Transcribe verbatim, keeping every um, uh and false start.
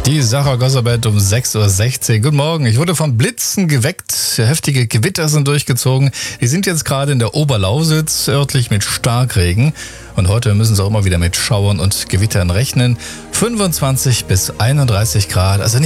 Die Sarah Gosserbett um sechs Uhr sechzehn. Guten Morgen. Ich wurde vom Blitzen geweckt. Heftige Gewitter sind durchgezogen. Die sind jetzt gerade in der Oberlausitz, örtlich mit Starkregen. Und heute müssen sie auch immer wieder mit Schauern und Gewittern rechnen. fünfundzwanzig bis einunddreißig Grad. Also